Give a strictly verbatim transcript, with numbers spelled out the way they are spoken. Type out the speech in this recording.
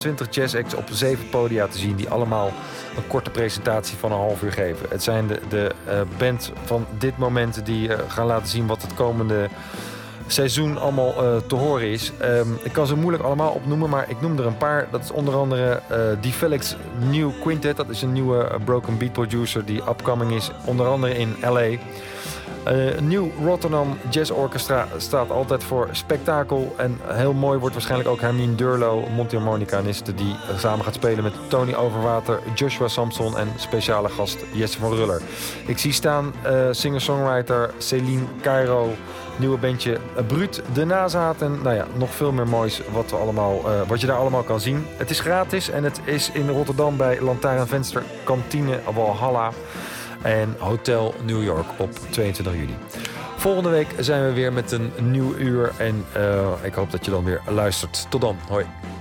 twintig jazz acts op zeven podia te zien die allemaal een korte presentatie van een half uur geven. Het zijn de, de uh, band van dit moment die uh, gaan laten zien wat het komende seizoen allemaal uh, te horen is. Um, ik kan ze moeilijk allemaal opnoemen, maar ik noem er een paar. Dat is onder andere uh, Die Felix New Quintet. Dat is een nieuwe uh, broken beat producer die upcoming is, onder andere in L A. Uh, Nieuw Rotterdam Jazz Orchestra staat altijd voor spektakel. En heel mooi wordt waarschijnlijk ook Hermine Durlo, mondharmonicaniste, die uh, samen gaat spelen met Tony Overwater, Joshua Samson en speciale gast Jesse van Ruller. Ik zie staan uh, singer-songwriter Celine Cairo, nieuwe bandje uh, Bruut, de nazaten. Nou ja, nog veel meer moois wat, we allemaal, uh, wat je daar allemaal kan zien. Het is gratis en het is in Rotterdam bij Lantaarnvenster Kantine Walhalla en Hotel New York op tweeëntwintig juli. Volgende week zijn we weer met een nieuw uur en uh, ik hoop dat je dan weer luistert. Tot dan, hoi.